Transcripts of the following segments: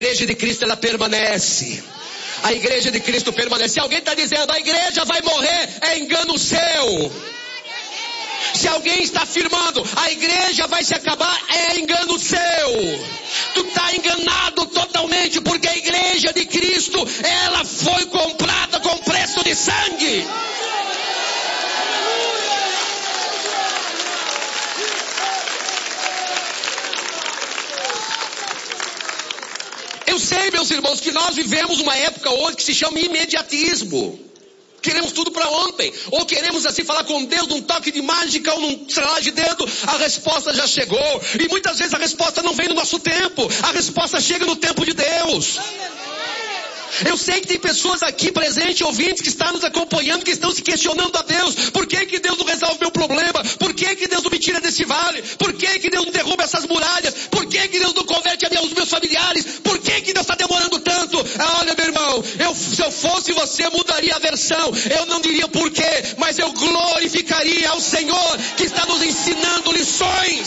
igreja de Cristo, ela permanece. A igreja de Cristo permanece. Se alguém está dizendo a igreja vai morrer, é engano seu. Se alguém está afirmando a igreja vai se acabar, é engano seu. Tu está enganado totalmente, porque a igreja de Cristo, ela foi comprada com preço de sangue. Eu sei, meus irmãos, que nós vivemos uma época hoje que se chama imediatismo. Queremos tudo para ontem. Ou queremos assim falar com Deus num toque de mágica ou num estralar de dedo. A resposta já chegou. E muitas vezes a resposta não vem no nosso tempo. A resposta chega no tempo de Deus. Eu sei que tem pessoas aqui presentes, ouvintes, que estão nos acompanhando, que estão se questionando a Deus. Por que que Deus não resolve meu problema? Por que que Deus não me tira desse vale? Por que que Deus não derruba essas muralhas? Por que que Deus não converte os meus familiares? Por que que Deus está demorando tanto? Olha, meu irmão, se eu fosse você, eu mudaria a versão. Eu não diria por quê, mas eu glorificaria ao Senhor que está nos ensinando lições.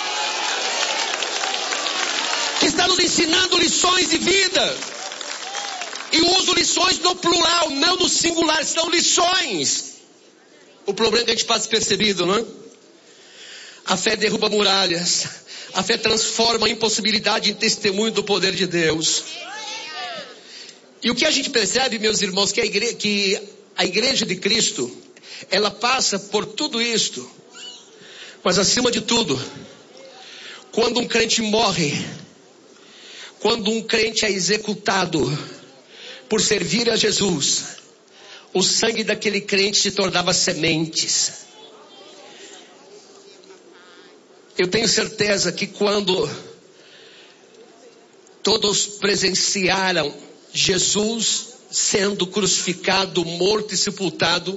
Que está nos ensinando lições de vida. E uso lições no plural, não no singular, são lições. O problema é que a gente passa despercebido, não é? A fé derruba muralhas. A fé transforma a impossibilidade em testemunho do poder de Deus. E o que a gente percebe, meus irmãos, que a igreja de Cristo, ela passa por tudo isto. Mas acima de tudo, quando um crente morre, quando um crente é executado por servir a Jesus, o sangue daquele crente se tornava sementes. Eu tenho certeza que quando todos presenciaram Jesus sendo crucificado, morto e sepultado,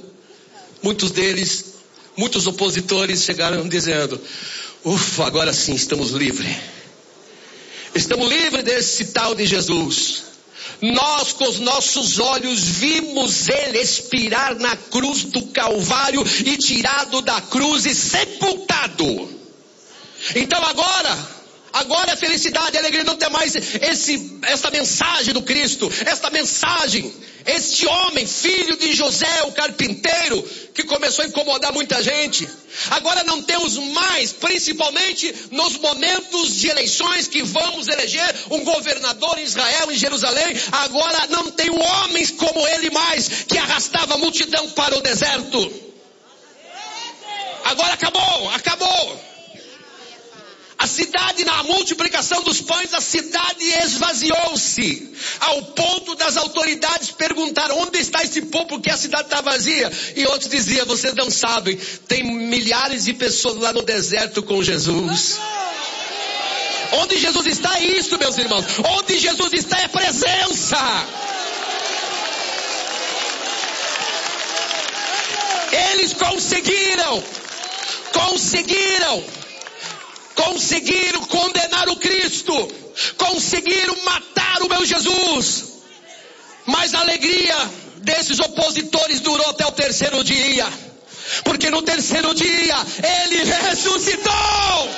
muitos opositores chegaram dizendo: ufa, agora sim estamos livres. Estamos livres desse tal de Jesus. Nós com os nossos olhos vimos ele expirar na cruz do Calvário e tirado da cruz e sepultado. Então agora a felicidade, a alegria não tem mais essa mensagem do Cristo, esta mensagem, este homem, filho de José, o carpinteiro, que começou a incomodar muita gente. Agora não temos mais, principalmente nos momentos de eleições que vamos eleger um governador em Israel, em Jerusalém. Agora não tem homens como ele mais, que arrastava a multidão para o deserto. Agora acabou. A cidade, na multiplicação dos pães, a cidade esvaziou-se, ao ponto das autoridades perguntar: onde está esse povo, porque a cidade está vazia? E outros diziam: vocês não sabem, tem milhares de pessoas lá no deserto com Jesus. Onde Jesus está é isso, meus irmãos. Onde Jesus está é presença. Eles conseguiram condenar o Cristo, conseguiram matar o meu Jesus, mas a alegria desses opositores durou até o terceiro dia, porque no terceiro dia ele ressuscitou.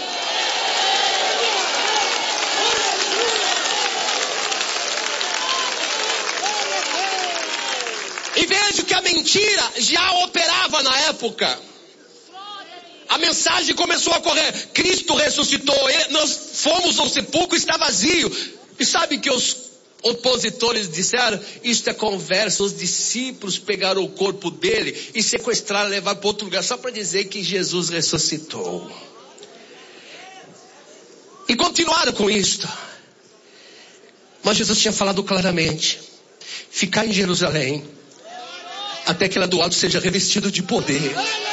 E vejo que a mentira já operava na época. A mensagem começou a correr: Cristo ressuscitou, nós fomos ao sepulcro, está vazio. E sabe que os opositores disseram? Isto é conversa, os discípulos pegaram o corpo dele e sequestraram, levaram para outro lugar, só para dizer que Jesus ressuscitou. E continuaram com isto. Mas Jesus tinha falado claramente: ficar em Jerusalém, até que lá do alto seja revestido de poder.